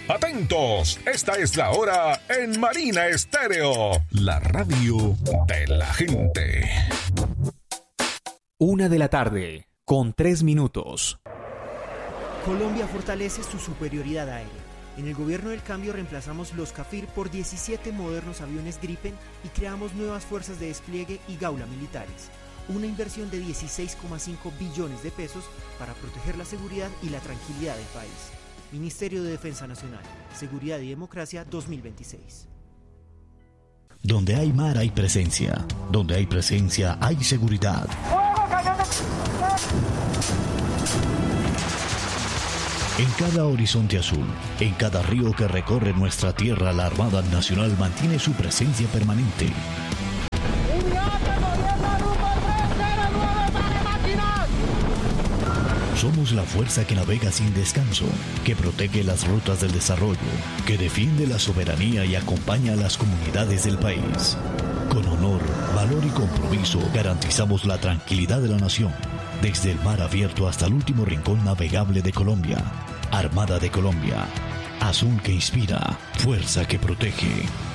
Atentos, esta es la hora en Marina Estéreo, la radio de la gente. 1:03 p.m. Colombia fortalece su superioridad aérea. En el gobierno del cambio reemplazamos los Cafir por 17 modernos aviones Gripen y creamos nuevas fuerzas de despliegue y gaula militares. Una inversión de 16,5 billones de pesos para proteger la seguridad y la tranquilidad del país. Ministerio de Defensa Nacional, Seguridad y Democracia 2026. Donde hay mar hay presencia. Donde hay presencia hay seguridad. En cada horizonte azul, en cada río que recorre nuestra tierra, la Armada Nacional mantiene su presencia permanente. Somos la fuerza que navega sin descanso, que protege las rutas del desarrollo, que defiende la soberanía y acompaña a las comunidades del país. Con honor, valor y compromiso garantizamos la tranquilidad de la nación, desde el mar abierto hasta el último rincón navegable de Colombia. Armada de Colombia, azul que inspira, fuerza que protege.